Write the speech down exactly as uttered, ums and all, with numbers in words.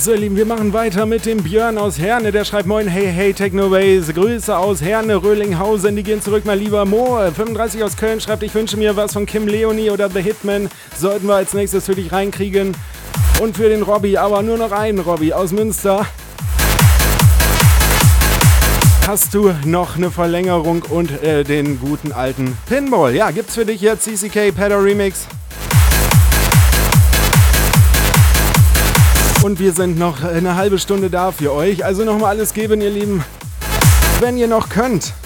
So, ihr Lieben, wir machen weiter mit dem Björn aus Herne. Der schreibt: Moin, hey, hey, Technoways. Grüße aus Herne, Röhlinghausen. Die gehen zurück, mein lieber Mo. fünfunddreißig aus Köln schreibt: Ich wünsche mir was von Kim Leonie oder The Hitman. Sollten wir als nächstes für dich reinkriegen. Und für den Robby, aber nur noch einen Robby aus Münster. Hast du noch eine Verlängerung und äh, den guten alten Pinball? Ja, gibt's für dich jetzt C C K Pedal Remix. Und wir sind noch eine halbe Stunde da für euch. Also nochmal alles geben, ihr Lieben. Wenn ihr noch könnt.